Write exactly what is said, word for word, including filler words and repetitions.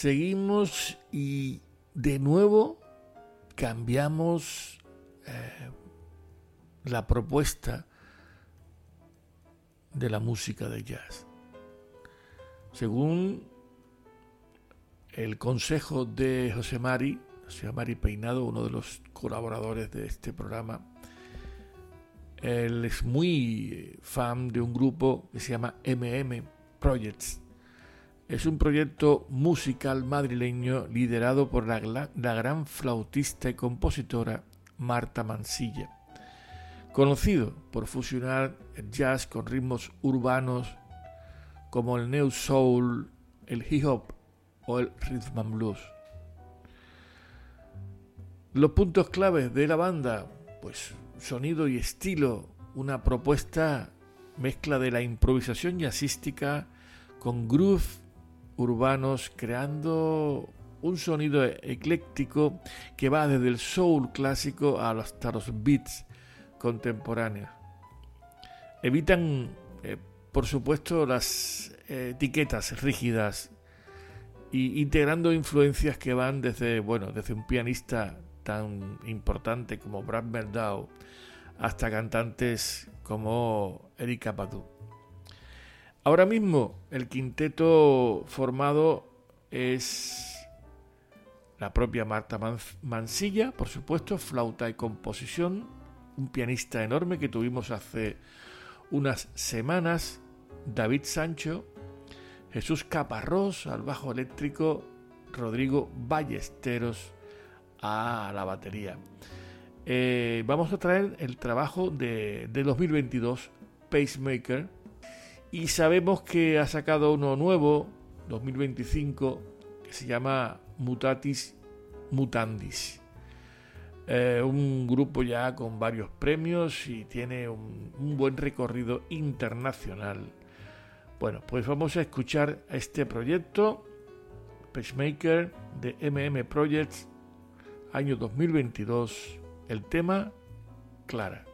Seguimos y de nuevo cambiamos eh, la propuesta de la música de jazz. Según el consejo de José Mari, José Mari Peinado, uno de los colaboradores de este programa, él es muy fan de un grupo que se llama M M Projects. Es un proyecto musical madrileño liderado por la, la gran flautista y compositora Marta Mansilla, conocido por fusionar el jazz con ritmos urbanos como el neo soul, el hip hop o el rhythm and blues. Los puntos claves de la banda, pues sonido y estilo, una propuesta mezcla de la improvisación jazzística con groove urbanos, creando un sonido ecléctico que va desde el soul clásico hasta los beats contemporáneos. Evitan, eh, por supuesto, las eh, etiquetas rígidas y integrando influencias que van desde, bueno, desde un pianista tan importante como Brad Mehldau hasta cantantes como Erykah Badu. Ahora mismo el quinteto formado es la propia Marta Mansilla, por supuesto, flauta y composición, un pianista enorme que tuvimos hace unas semanas, David Sancho, Jesús Caparrós al bajo eléctrico, Rodrigo Ballesteros a la batería. Eh, vamos a traer el trabajo de, de dos mil veintidós, Pacemaker, y sabemos que ha sacado uno nuevo, dos mil veinticinco, que se llama Mutatis Mutandis. Eh, un grupo ya con varios premios y tiene un, un buen recorrido internacional. Bueno, pues vamos a escuchar este proyecto, Pacemaker, de M M Projects, año dos mil veintidós, el tema Clara.